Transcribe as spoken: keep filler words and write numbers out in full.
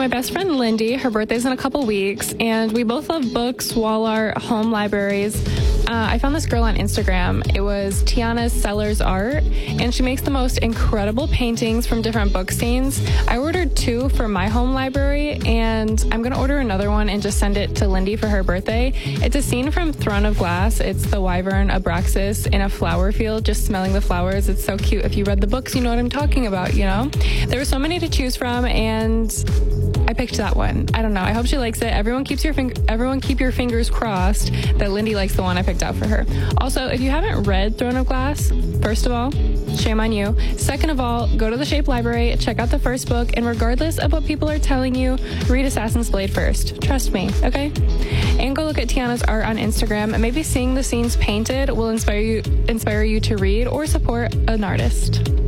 my best friend Lindy. Her birthday's in a couple weeks, and we both love books, wall art, home libraries. Uh, I found this girl on Instagram. It was Tiana Sellers Art, and she makes the most incredible paintings from different book scenes. I ordered two for my home library, and I'm going to order another one and just send it to Lindy for her birthday. It's a scene from Throne of Glass. It's the wyvern Abraxas in a flower field, just smelling the flowers. It's so cute. If you read the books, you know what I'm talking about, you know? There were so many to choose from, and I picked that one. I don't know. I hope she likes it. Everyone keeps your fing- everyone keep your fingers crossed that Lindy likes the one I picked out for her. Also, if you haven't read Throne of Glass, first of all, shame on you. Second of all, go to the Shape Library, check out the first book, and regardless of what people are telling you, read Assassin's Blade first. Trust me, okay? And go look at Tiana's art on Instagram. Maybe seeing the scenes painted will inspire you inspire you to read or support an artist.